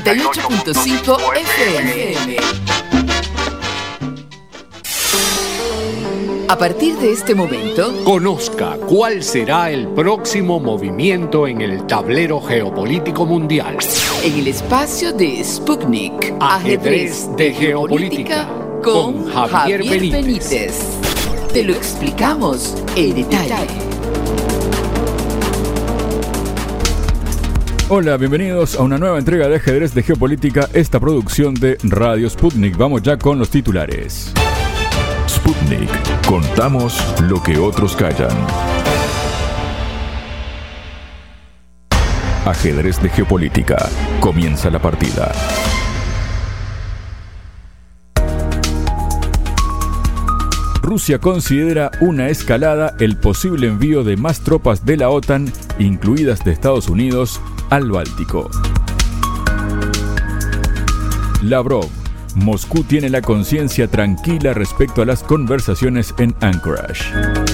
98.5 FM. A partir de este momento, conozca cuál será el próximo movimiento en el tablero geopolítico mundial. En el espacio de Sputnik, Ajedrez de Geopolítica, con Javier Benítez. Te lo explicamos en detalle. Hola, bienvenidos a una nueva entrega de Ajedrez de Geopolítica, esta producción de Radio Sputnik. Vamos ya con los titulares. Sputnik. Contamos lo que otros callan. Ajedrez de Geopolítica. Comienza la partida. Rusia considera una escalada el posible envío de más tropas de la OTAN, incluidas de Estados Unidos, al Báltico. Lavrov. Moscú tiene la conciencia tranquila respecto a las conversaciones en Anchorage.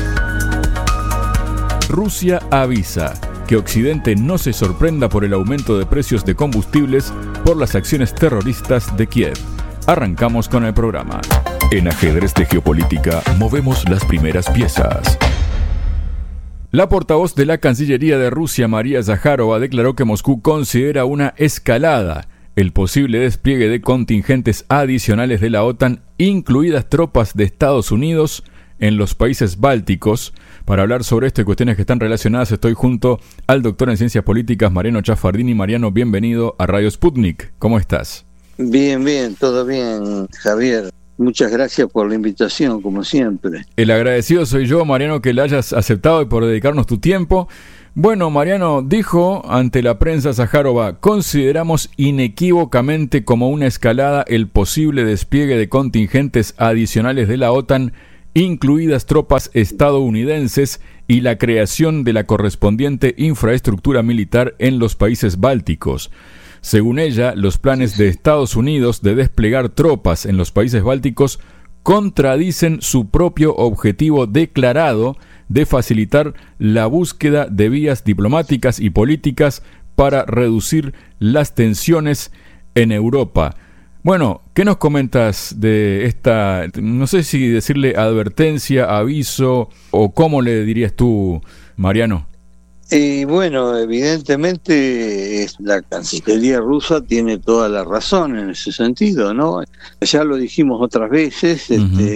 Rusia avisa que Occidente no se sorprenda por el aumento de precios de combustibles por las acciones terroristas de Kiev. Arrancamos con el programa. En Ajedrez de Geopolítica movemos las primeras piezas. La portavoz de la Cancillería de Rusia, María Zakharova, declaró que Moscú considera una escalada el posible despliegue de contingentes adicionales de la OTAN, incluidas tropas de Estados Unidos, en los países bálticos. Para hablar sobre esto y cuestiones que están relacionadas, estoy junto al doctor en Ciencias Políticas, Mariano Chaffardini. Mariano, bienvenido a Radio Sputnik. ¿Cómo estás? Bien, todo bien, Javier. Muchas gracias por la invitación, como siempre. El agradecido soy yo, Mariano, que la hayas aceptado y por dedicarnos tu tiempo. Bueno, Mariano, dijo ante la prensa Zakharova: consideramos inequívocamente como una escalada el posible despliegue de contingentes adicionales de la OTAN, incluidas tropas estadounidenses, y la creación de la correspondiente infraestructura militar en los países bálticos. Según ella, los planes de Estados Unidos de desplegar tropas en los países bálticos contradicen su propio objetivo declarado de facilitar la búsqueda de vías diplomáticas y políticas para reducir las tensiones en Europa. Bueno, ¿qué nos comentas de esta, no sé si decirle advertencia, aviso, o cómo le dirías tú, Mariano? Bueno, evidentemente la Cancillería rusa tiene toda la razón en ese sentido, ¿no? Ya lo dijimos otras veces,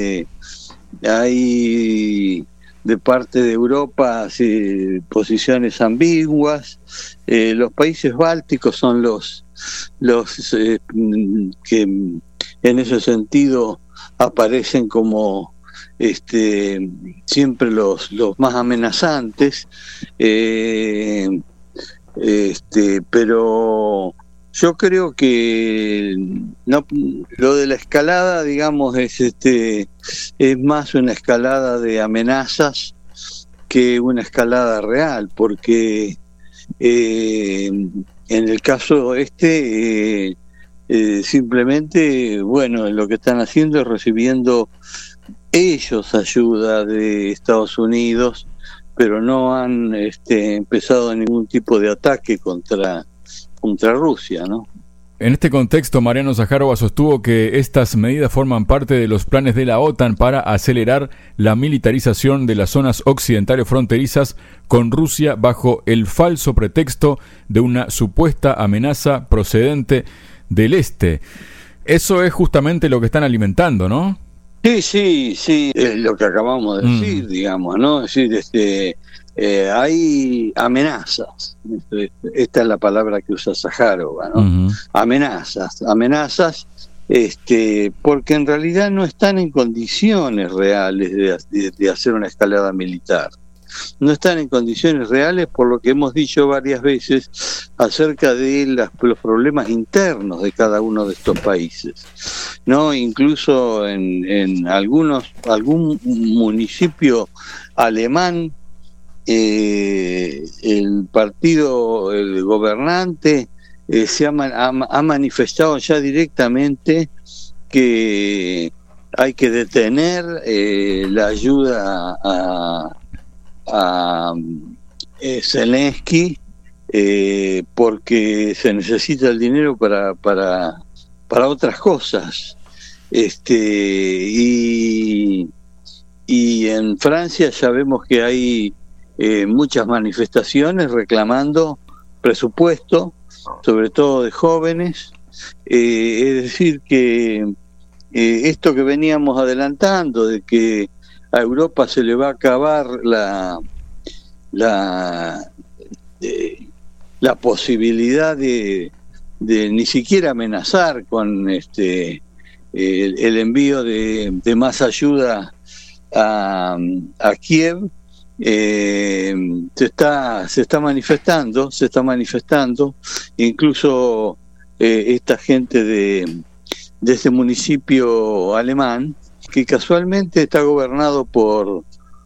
hay de parte de Europa posiciones ambiguas. Los países bálticos son los que en ese sentido aparecen como siempre los más amenazantes, pero yo creo que no, lo de la escalada, digamos, es más una escalada de amenazas que una escalada real, porque en el caso simplemente, bueno, lo que están haciendo es recibiendo ellos ayuda de Estados Unidos, pero no han empezado ningún tipo de ataque contra Rusia, ¿no? En este contexto, Mariano Zakharova sostuvo que estas medidas forman parte de los planes de la OTAN para acelerar la militarización de las zonas occidentales fronterizas con Rusia bajo el falso pretexto de una supuesta amenaza procedente del este. Eso es justamente lo que están alimentando, ¿no? Sí, es lo que acabamos de decir, digamos, ¿no? Es decir, hay amenazas. Esta es la palabra que usa Zakharova, ¿no? Amenazas, porque en realidad no están en condiciones reales de hacer una escalada militar. No están en condiciones reales por lo que hemos dicho varias veces acerca de los problemas internos de cada uno de estos países, ¿no? Incluso en algún municipio alemán, el gobernante ha manifestado ya directamente que hay que detener la ayuda a Zelensky porque se necesita el dinero para otras cosas. Y en Francia ya vemos que hay muchas manifestaciones reclamando presupuesto, sobre todo de jóvenes. Es decir, que esto que veníamos adelantando, de que a Europa se le va a acabar la posibilidad de ni siquiera amenazar con el envío de más ayuda a Kiev, se está manifestando, incluso esta gente de este municipio alemán, que casualmente está gobernado por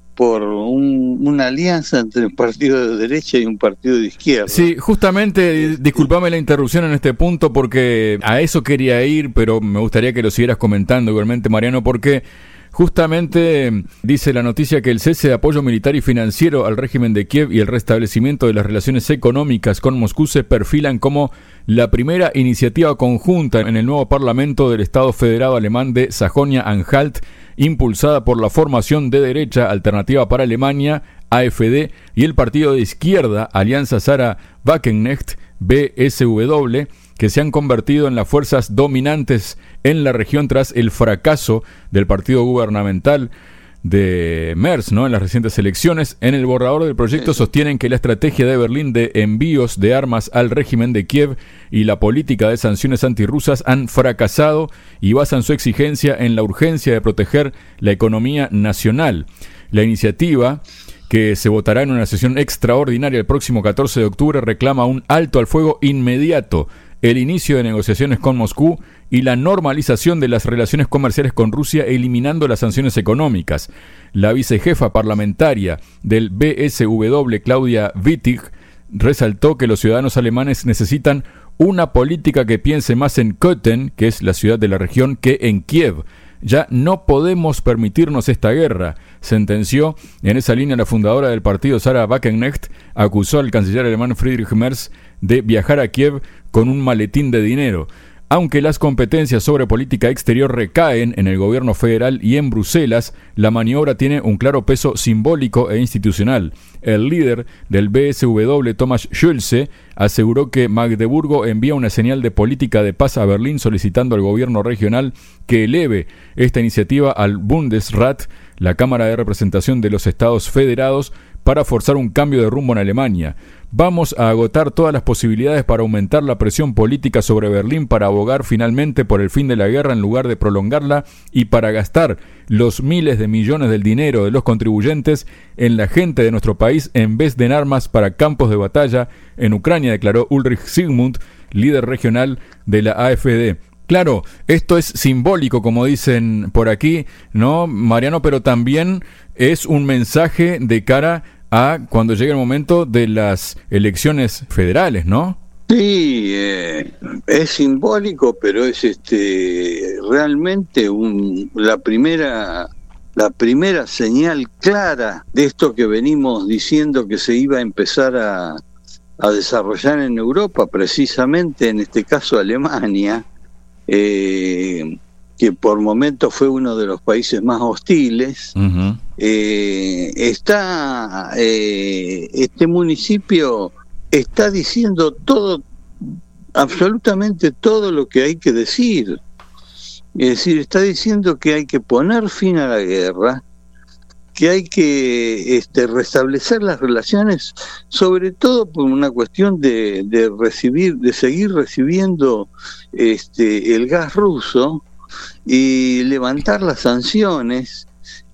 una alianza entre un partido de derecha y un partido de izquierda. Sí, justamente, disculpame la interrupción en este punto, porque a eso quería ir, pero me gustaría que lo siguieras comentando igualmente, Mariano, porque justamente dice la noticia que el cese de apoyo militar y financiero al régimen de Kiev y el restablecimiento de las relaciones económicas con Moscú se perfilan como la primera iniciativa conjunta en el nuevo Parlamento del Estado Federado Alemán de Sajonia-Anhalt, impulsada por la formación de derecha Alternativa para Alemania, AfD, y el partido de izquierda Alianza Sarah Wagenknecht, BSW, que se han convertido en las fuerzas dominantes en la región tras el fracaso del partido gubernamental de Merz, ¿no?, en las recientes elecciones. En el borrador del proyecto sostienen que la estrategia de Berlín de envíos de armas al régimen de Kiev y la política de sanciones antirrusas han fracasado y basan su exigencia en la urgencia de proteger la economía nacional. La iniciativa, que se votará en una sesión extraordinaria el próximo 14 de octubre, reclama un alto al fuego inmediato, el inicio de negociaciones con Moscú y la normalización de las relaciones comerciales con Rusia, eliminando las sanciones económicas. La vicejefa parlamentaria del BSW, Claudia Wittig, resaltó que los ciudadanos alemanes necesitan una política que piense más en Köthen, que es la ciudad de la región, que en Kiev. Ya no podemos permitirnos esta guerra, sentenció. En esa línea, la fundadora del partido, Sarah Wagenknecht, acusó al canciller alemán Friedrich Merz de viajar a Kiev con un maletín de dinero. Aunque las competencias sobre política exterior recaen en el gobierno federal y en Bruselas, la maniobra tiene un claro peso simbólico e institucional. El líder del BSW, Thomas Schulze, aseguró que Magdeburgo envía una señal de política de paz a Berlín, solicitando al gobierno regional que eleve esta iniciativa al Bundesrat, la Cámara de Representación de los Estados Federados, para forzar un cambio de rumbo en Alemania. Vamos a agotar todas las posibilidades para aumentar la presión política sobre Berlín, para abogar finalmente por el fin de la guerra en lugar de prolongarla, y para gastar los miles de millones del dinero de los contribuyentes en la gente de nuestro país en vez de en armas para campos de batalla en Ucrania, declaró Ulrich Zygmunt, líder regional de la AfD. Claro, esto es simbólico, como dicen por aquí, ¿no, Mariano? Pero también es un mensaje de cara a cuando llegue el momento de las elecciones federales, ¿no? Sí, es simbólico, pero es realmente la primera señal clara de esto que venimos diciendo que se iba a empezar a desarrollar en Europa, precisamente en este caso Alemania, que por momentos fue uno de los países más hostiles. Uh-huh. Este municipio está diciendo todo, absolutamente todo lo que hay que decir. Es decir, está diciendo que hay que poner fin a la guerra, que hay que restablecer las relaciones, sobre todo por una cuestión de seguir recibiendo el gas ruso, y levantar las sanciones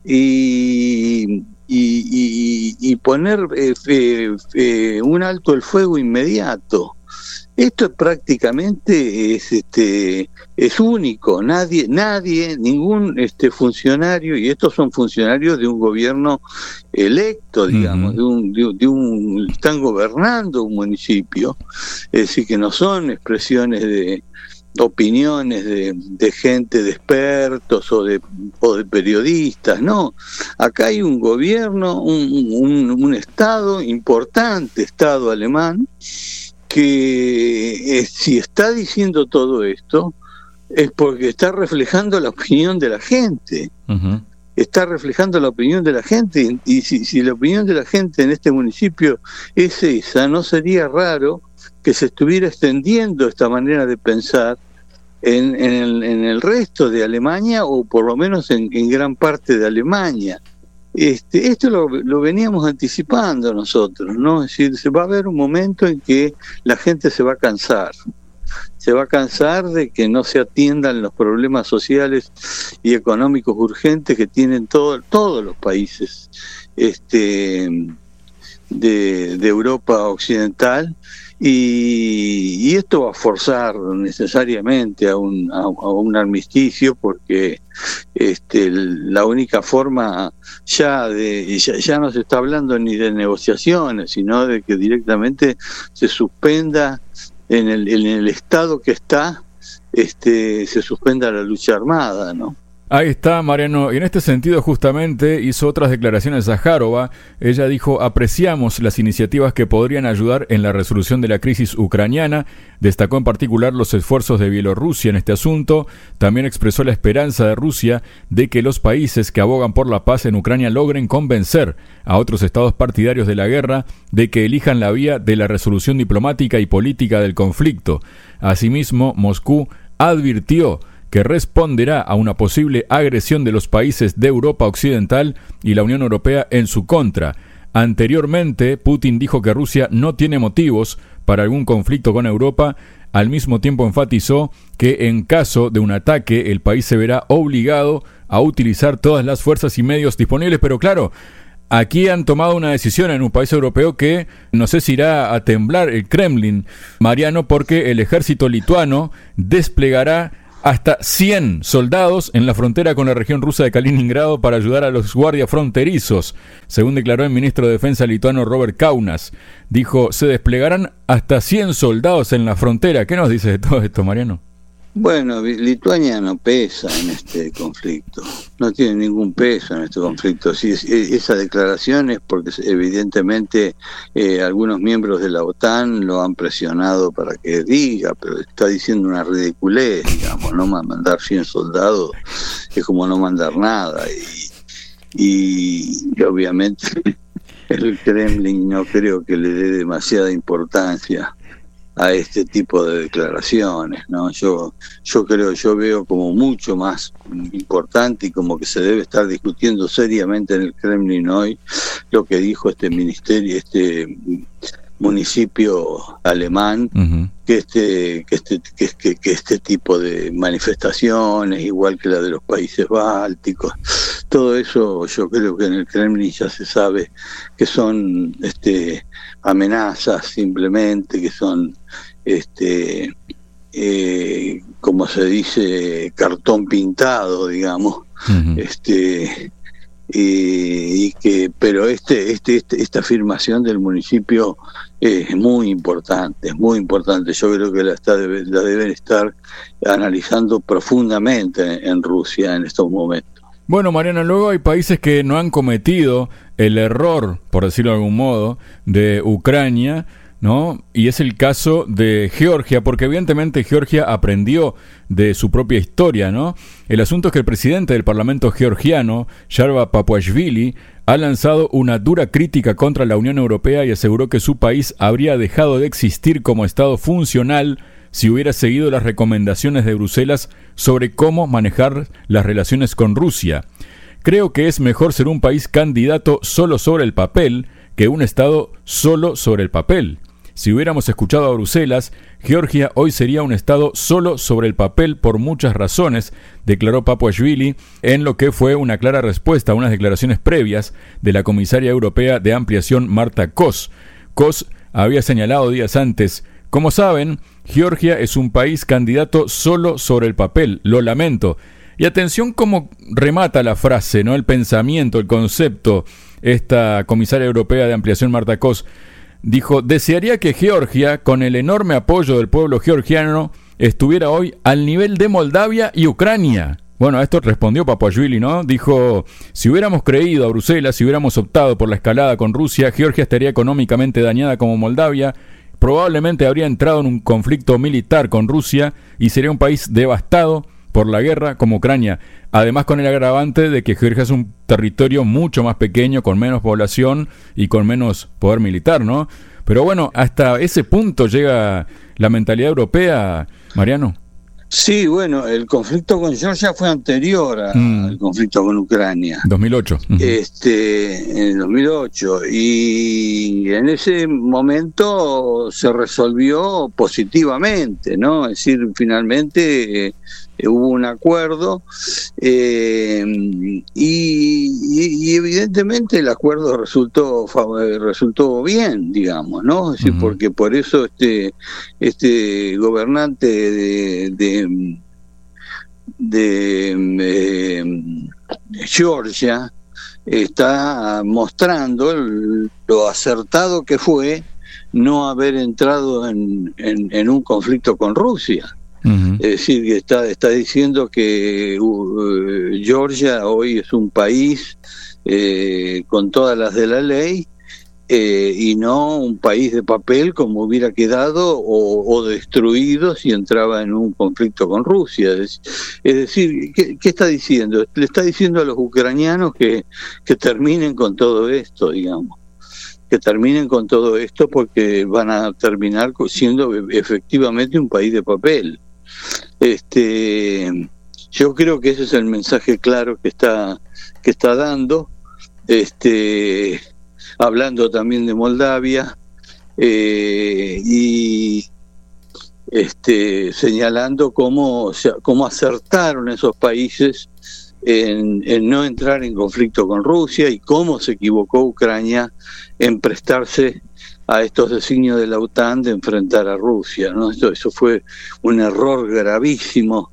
y poner un alto el fuego inmediato. Esto prácticamente es único. Nadie, ningún funcionario, y estos son funcionarios de un gobierno electo, digamos, uh-huh, están gobernando un municipio, es decir, que no son expresiones opiniones de gente, de expertos o de periodistas. No, acá hay un gobierno, un Estado importante, Estado alemán, que si está diciendo todo esto es porque está reflejando la opinión de la gente. Uh-huh. Está reflejando la opinión de la gente, y si la opinión de la gente en este municipio es esa, no sería raro que se estuviera extendiendo esta manera de pensar en el resto de Alemania, o por lo menos en gran parte de Alemania. Esto lo veníamos anticipando nosotros, ¿no? Es decir, se va a haber un momento en que la gente se va a cansar de que no se atiendan los problemas sociales y económicos urgentes que tienen todos los países de Europa Occidental, y esto va a forzar necesariamente a un armisticio, porque la única forma ya no se está hablando ni de negociaciones, sino de que directamente se suspenda en el estado que está, se suspenda la lucha armada, ¿no? Ahí está, Mariano. Y en este sentido, justamente, hizo otras declaraciones Zahárova. Ella dijo: apreciamos las iniciativas que podrían ayudar en la resolución de la crisis ucraniana. Destacó en particular los esfuerzos de Bielorrusia en este asunto. También expresó la esperanza de Rusia de que los países que abogan por la paz en Ucrania logren convencer a otros estados partidarios de la guerra de que elijan la vía de la resolución diplomática y política del conflicto. Asimismo, Moscú advirtió que responderá a una posible agresión de los países de Europa Occidental y la Unión Europea en su contra. Anteriormente, Putin dijo que Rusia no tiene motivos para algún conflicto con Europa. Al mismo tiempo enfatizó que en caso de un ataque, el país se verá obligado a utilizar todas las fuerzas y medios disponibles. Pero claro, aquí han tomado una decisión en un país europeo que no sé si irá a temblar el Kremlin, Mariano, porque el ejército lituano desplegará hasta 100 soldados en la frontera con la región rusa de Kaliningrado para ayudar a los guardias fronterizos, según declaró el ministro de Defensa lituano Robert Kaunas. Dijo: se desplegarán hasta 100 soldados en la frontera. ¿Qué nos dice de todo esto, Mariano? Bueno, Lituania no pesa en este conflicto, no tiene ningún peso en este conflicto. Sí, esa declaración es porque evidentemente algunos miembros de la OTAN lo han presionado para que diga, pero está diciendo una ridiculez, digamos, no mandar 100 soldados es como no mandar nada, y obviamente el Kremlin no creo que le dé demasiada importancia a este tipo de declaraciones, ¿no? Yo veo como mucho más importante, y como que se debe estar discutiendo seriamente en el Kremlin hoy, lo que dijo este municipio alemán, uh-huh, que este tipo de manifestaciones, igual que la de los países bálticos, todo eso yo creo que en el Kremlin ya se sabe que son amenazas, simplemente, que son como se dice, cartón pintado, digamos. Uh-huh. Pero esta afirmación del municipio es muy importante, Yo creo que la deben estar analizando profundamente en Rusia en estos momentos. Bueno, Mariano, luego hay países que no han cometido el error, por decirlo de algún modo, de Ucrania, ¿no? Y es el caso de Georgia, porque evidentemente Georgia aprendió de su propia historia, ¿no? El asunto es que el presidente del Parlamento georgiano, Sharva Papuashvili, ha lanzado una dura crítica contra la Unión Europea y aseguró que su país habría dejado de existir como Estado funcional si hubiera seguido las recomendaciones de Bruselas sobre cómo manejar las relaciones con Rusia. Creo que es mejor ser un país candidato solo sobre el papel que un Estado solo sobre el papel. Si hubiéramos escuchado a Bruselas, Georgia hoy sería un Estado solo sobre el papel por muchas razones, declaró Papuashvili en lo que fue una clara respuesta a unas declaraciones previas de la comisaria europea de ampliación Marta Kos. Kos había señalado días antes: como saben, Georgia es un país candidato solo sobre el papel, lo lamento. Y atención cómo remata la frase, ¿no? El pensamiento, el concepto. Esta comisaria europea de ampliación Marta Kos dijo: desearía que Georgia, con el enorme apoyo del pueblo georgiano, estuviera hoy al nivel de Moldavia y Ucrania. Bueno, a esto respondió Papuashvili, ¿no? Dijo, si hubiéramos creído a Bruselas, si hubiéramos optado por la escalada con Rusia, Georgia estaría económicamente dañada como Moldavia, probablemente habría entrado en un conflicto militar con Rusia y sería un país devastado por la guerra como Ucrania. Además, con el agravante de que Georgia es un territorio mucho más pequeño, con menos población y con menos poder militar, ¿no? Pero bueno, hasta ese punto llega la mentalidad europea, Mariano. Sí, bueno, el conflicto con Georgia fue anterior al conflicto con Ucrania. 2008. En 2008. Y en ese momento se resolvió positivamente, ¿no? Es decir, finalmente hubo un acuerdo y evidentemente el acuerdo resultó bien, digamos, ¿no? Es decir, porque por eso este gobernante de Georgia está mostrando lo acertado que fue no haber entrado en un conflicto con Rusia. Es decir, que está diciendo que Georgia hoy es un país con todas las de la ley y no un país de papel como hubiera quedado o destruido si entraba en un conflicto con Rusia. Es decir, ¿qué está diciendo? Le está diciendo a los ucranianos que terminen con todo esto, digamos. Que terminen con todo esto porque van a terminar siendo efectivamente un país de papel. Yo creo que ese es el mensaje claro que está dando, hablando también de Moldavia y señalando cómo acertaron esos países en no entrar en conflicto con Rusia y cómo se equivocó Ucrania en prestarse a estos designios de la OTAN de enfrentar a Rusia, ¿no? Eso fue un error gravísimo,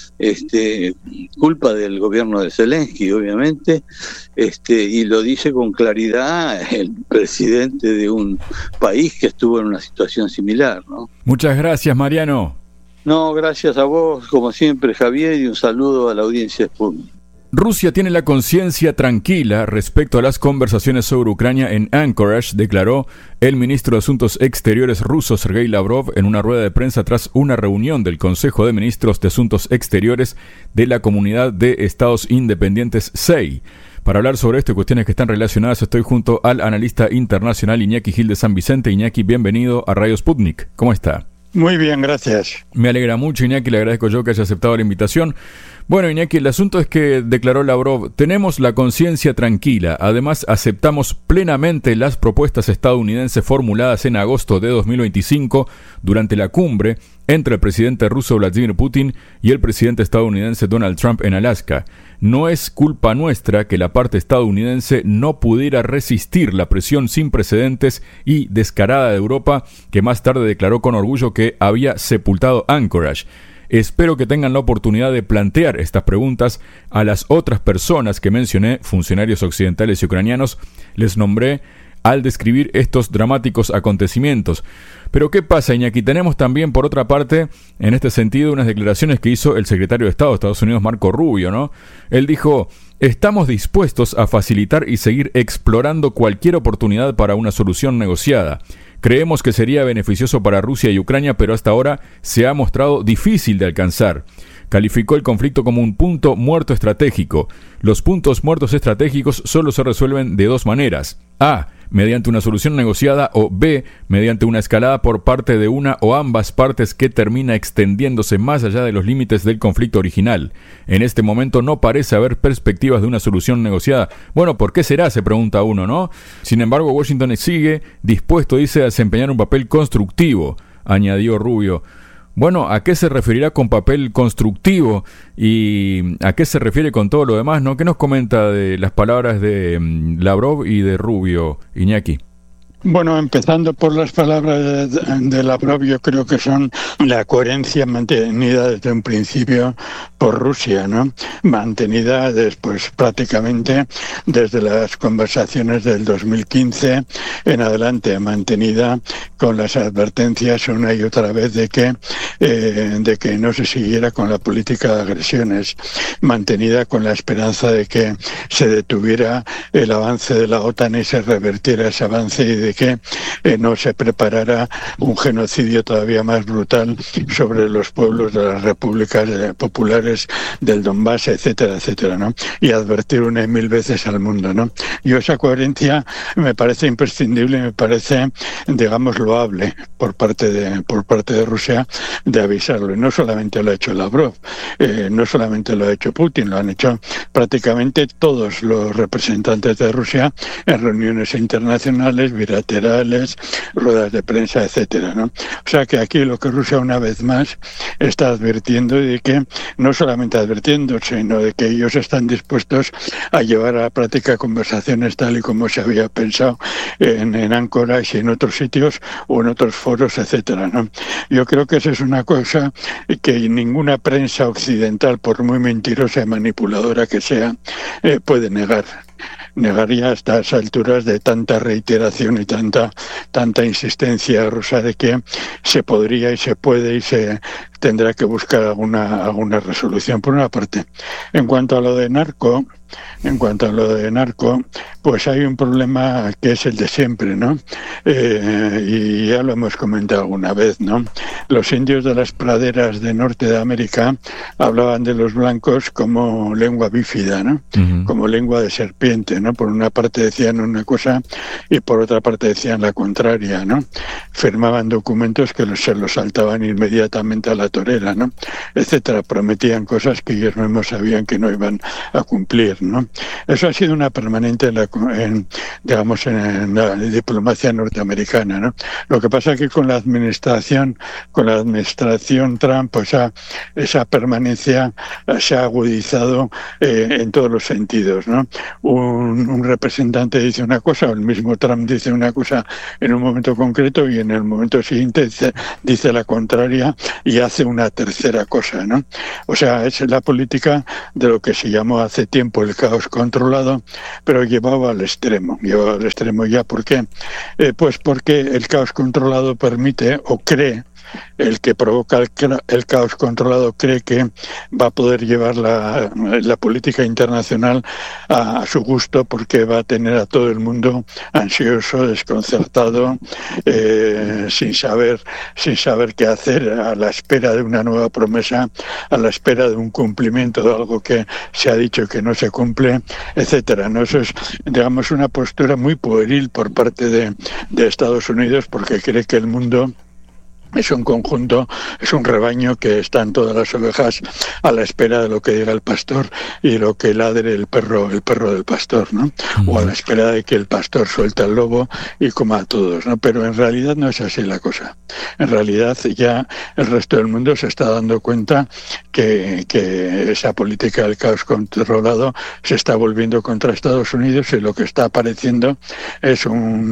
culpa del gobierno de Zelensky, obviamente, y lo dice con claridad el presidente de un país que estuvo en una situación similar, ¿no? Muchas gracias, Mariano. No, gracias a vos, como siempre, Javier, y un saludo a la audiencia de Sputnik. Rusia tiene la conciencia tranquila respecto a las conversaciones sobre Ucrania en Anchorage, declaró el ministro de Asuntos Exteriores ruso Sergei Lavrov en una rueda de prensa tras una reunión del Consejo de Ministros de Asuntos Exteriores de la Comunidad de Estados Independientes CEI. Para hablar sobre esto y cuestiones que están relacionadas, estoy junto al analista internacional Iñaki Gil de San Vicente. Iñaki, bienvenido a Radio Sputnik. ¿Cómo está? Muy bien, gracias. Me alegra mucho, Iñaki, le agradezco yo que haya aceptado la invitación. Bueno, Iñaki, el asunto es que, declaró Lavrov, tenemos la conciencia tranquila. Además, aceptamos plenamente las propuestas estadounidenses formuladas en agosto de 2025 durante la cumbre entre el presidente ruso Vladimir Putin y el presidente estadounidense Donald Trump en Alaska. No es culpa nuestra que la parte estadounidense no pudiera resistir la presión sin precedentes y descarada de Europa, que más tarde declaró con orgullo que había sepultado Anchorage. Espero que tengan la oportunidad de plantear estas preguntas a las otras personas que mencioné, funcionarios occidentales y ucranianos, les nombré al describir estos dramáticos acontecimientos. Pero ¿qué pasa, Iñaki? Tenemos también, por otra parte, en este sentido, unas declaraciones que hizo el secretario de Estado de Estados Unidos, Marco Rubio, ¿no? Él dijo, estamos dispuestos a facilitar y seguir explorando cualquier oportunidad para una solución negociada. Creemos que sería beneficioso para Rusia y Ucrania, pero hasta ahora se ha mostrado difícil de alcanzar. Calificó el conflicto como un punto muerto estratégico. Los puntos muertos estratégicos solo se resuelven de dos maneras. A, mediante una solución negociada, o B, mediante una escalada por parte de una o ambas partes que termina extendiéndose más allá de los límites del conflicto original. En este momento no parece haber perspectivas de una solución negociada. Bueno, ¿por qué será?, se pregunta uno, ¿no? Sin embargo, Washington sigue dispuesto, dice, a desempeñar un papel constructivo, añadió Rubio. Bueno, ¿a qué se referirá con papel constructivo y a qué se refiere con todo lo demás, ¿no? ¿Qué nos comenta de las palabras de Lavrov y de Rubio, Iñaki? Bueno, empezando por las palabras de Lavrov, yo creo que son la coherencia mantenida desde un principio por Rusia, ¿no? Mantenida después prácticamente desde las conversaciones del 2015 en adelante, mantenida con las advertencias una y otra vez de que no se siguiera con la política de agresiones, mantenida con la esperanza de que se detuviera el avance de la OTAN y se revertiera ese avance y de que no se preparara un genocidio todavía más brutal sobre los pueblos de las repúblicas populares del Donbass, etcétera, etcétera, ¿no? Y advertir una y mil veces al mundo, ¿no? Yo esa coherencia me parece imprescindible y me parece, digamos, loable por parte de Rusia de avisarlo. Y no solamente lo ha hecho Lavrov, no solamente lo ha hecho Putin, lo han hecho prácticamente todos los representantes de Rusia en reuniones internacionales, bilaterales, ruedas de prensa, etcétera, ¿no? O sea que aquí lo que Rusia una vez más está advirtiendo y de que no solamente advirtiendo, sino de que ellos están dispuestos a llevar a la práctica conversaciones tal y como se había pensado en Anchorage y en otros sitios o en otros foros, etcétera, ¿no? Yo creo que esa es una cosa que ninguna prensa occidental, por muy mentirosa y manipuladora que sea, puede negar. Negaría a estas alturas de tanta reiteración y tanta insistencia rusa de que se podría y se puede y se tendrá que buscar alguna resolución. Por una parte, en cuanto a lo de narco, pues hay un problema que es el de siempre, ¿no? Y ya lo hemos comentado alguna vez, ¿no? Los indios de las praderas de Norte de América hablaban de los blancos como lengua bífida, ¿no? Uh-huh. Como lengua de serpiente, ¿no? Por una parte decían una cosa y por otra parte decían la contraria, ¿no? Firmaban documentos que se los saltaban inmediatamente a la torera, ¿no? Etcétera. Prometían cosas que ellos mismos sabían que no iban a cumplir, ¿no? Eso ha sido una permanente en la diplomacia norteamericana, ¿no? Lo que pasa es que con la administración Trump, pues esa permanencia se ha agudizado en todos los sentidos, ¿no? Un representante dice una cosa, o el mismo Trump dice una cosa en un momento concreto y en el momento siguiente dice la contraria y hace una tercera cosa, ¿no? O sea, es la política de lo que se llamó hace tiempo el caos controlado, pero llevado al extremo ya. ¿Por qué? Pues porque el caos controlado permite o cree, el que provoca el caos controlado cree que va a poder llevar la política internacional a su gusto, porque va a tener a todo el mundo ansioso, desconcertado, sin saber qué hacer, a la espera de una nueva promesa, a la espera de un cumplimiento de algo que se ha dicho que no se cumple, etcétera, ¿no? Eso es, digamos, una postura muy pueril por parte de Estados Unidos, porque cree que el mundo es un conjunto, es un rebaño que están todas las ovejas a la espera de lo que diga el pastor y lo que ladre el perro del pastor, ¿no? O a la espera de que el pastor suelte al lobo y coma a todos, ¿no? Pero en realidad no es así la cosa. En realidad ya el resto del mundo se está dando cuenta que esa política del caos controlado se está volviendo contra Estados Unidos, y lo que está apareciendo es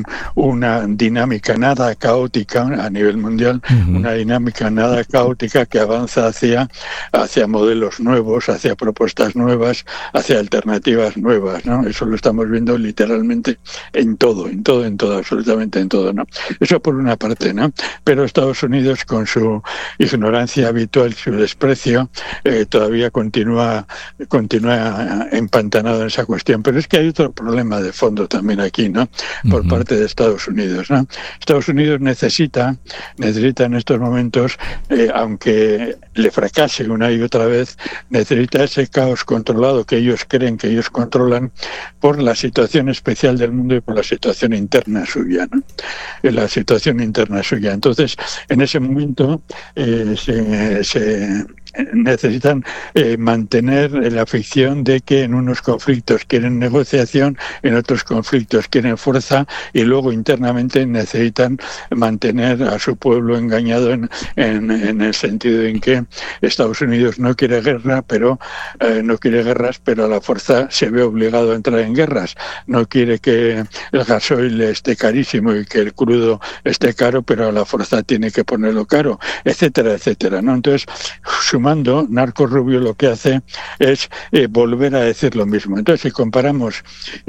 una dinámica nada caótica a nivel mundial, una dinámica nada caótica que avanza hacia modelos nuevos, hacia propuestas nuevas, hacia alternativas nuevas, ¿no? Eso lo estamos viendo literalmente en todo, absolutamente en todo, ¿no? Eso por una parte, ¿no? Pero Estados Unidos, con su ignorancia habitual, su desprecio, todavía continúa empantanado en esa cuestión. Pero es que hay otro problema de fondo también aquí, ¿no? Por parte de Estados Unidos, ¿no? Estados Unidos necesita en estos momentos, aunque le fracase una y otra vez, necesita ese caos controlado que ellos creen que ellos controlan, por la situación especial del mundo y por la situación interna suya, ¿no? La situación interna suya. Entonces, en ese momento necesitan mantener la ficción de que en unos conflictos quieren negociación, en otros conflictos quieren fuerza, y luego internamente necesitan mantener a su pueblo engañado en el sentido en que Estados Unidos no quiere guerra, pero no quiere guerras, pero a la fuerza se ve obligado a entrar en guerras. No quiere que el gasoil esté carísimo y que el crudo esté caro, pero a la fuerza tiene que ponerlo caro, etcétera, etcétera, ¿no? Entonces, sumando, Narco Rubio lo que hace es volver a decir lo mismo. Entonces, si comparamos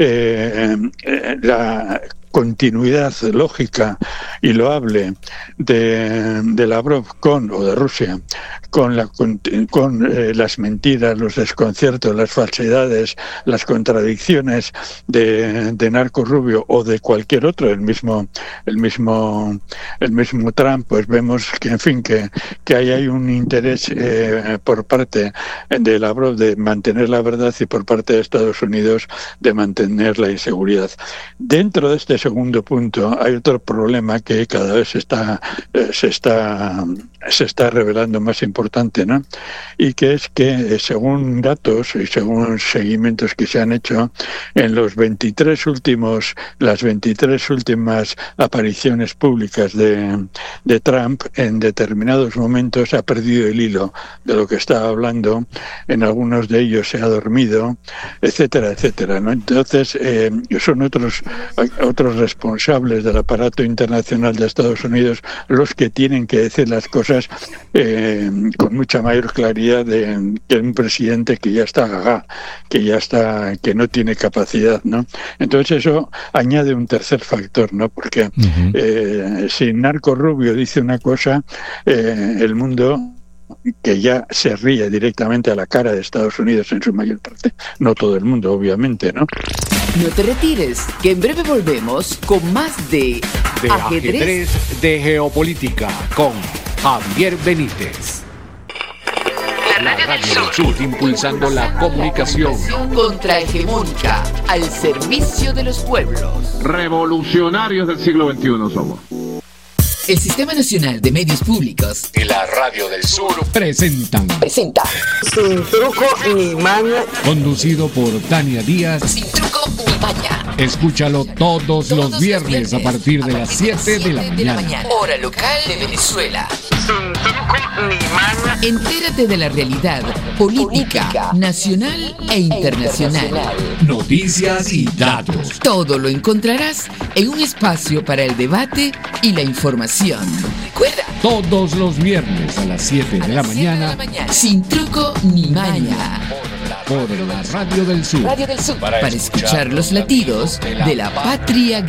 la continuidad lógica y loable de Lavrov o de Rusia con las mentiras, los desconciertos, las falsedades, las contradicciones de Narco Rubio o de cualquier otro, el mismo Trump, pues vemos que, en fin, que hay un interés por parte de Lavrov de mantener la verdad y por parte de Estados Unidos de mantener la inseguridad. Dentro de este segundo punto hay otro problema que cada vez se está revelando más importante, ¿no? Y que es que, según datos y según seguimientos que se han hecho, en las 23 últimas apariciones públicas de Trump, en determinados momentos ha perdido el hilo de lo que estaba hablando, en algunos de ellos se ha dormido, etcétera, etcétera, ¿no? Entonces, son otros responsables del aparato internacional de Estados Unidos los que tienen que decir las cosas con mucha mayor claridad que un presidente que ya está gaga, que no tiene capacidad, ¿no? Entonces eso añade un tercer factor, ¿no? Porque si Narco Rubio dice una cosa, el mundo, que ya se ríe directamente a la cara de Estados Unidos en su mayor parte, no todo el mundo, obviamente, ¿no? No te retires, que en breve volvemos con más de Ajedrez de Geopolítica con Javier Benítez. La Radio del Sur, impulsando la comunicación contrahegemónica al servicio de los pueblos. Revolucionarios del siglo XXI somos. El Sistema Nacional de Medios Públicos y la Radio del Sur presenta Sin truco ni maña. Conducido por Tania Díaz. Sin truco ni maña. Escúchalo todos los viernes a partir de las 7 de la mañana. Hora local de Venezuela. Sin truco ni maña. Entérate de la realidad política nacional e internacional. Noticias y datos. Todo lo encontrarás en un espacio para el debate y la información. Recuerda, todos los viernes a las 7 de la mañana. Sin truco ni maña. Por la Radio del Sur. Para escuchar los latidos de la patria.